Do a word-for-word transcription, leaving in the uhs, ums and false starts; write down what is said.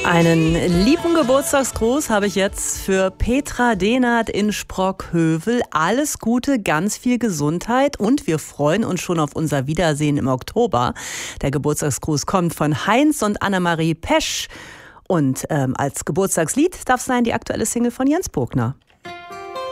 Einen lieben Geburtstagsgruß habe ich jetzt für Petra Dehnert in Sprockhövel. Alles Gute, ganz viel Gesundheit und wir freuen uns schon auf unser Wiedersehen im Oktober. Der Geburtstagsgruß kommt von Heinz und Annemarie Pesch. Und ähm, als Geburtstagslied darf es sein die aktuelle Single von Jens Bogner.